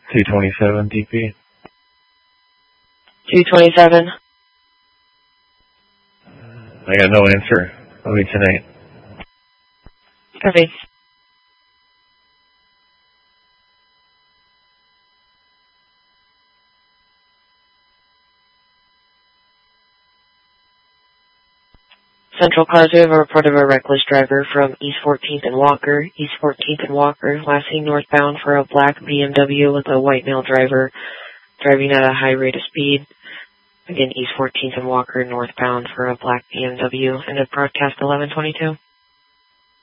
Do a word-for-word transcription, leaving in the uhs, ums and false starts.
two twenty-seven D P. two twenty-seven. I got no answer. I'll be tonight. Copy. Central Cars, we have a report of a reckless driver from East fourteenth and Walker. East fourteenth and Walker, last seen northbound for a black B M W with a white male driver driving at a high rate of speed. Again, East fourteenth and Walker, northbound for a black B M W. And at broadcast eleven twenty-two.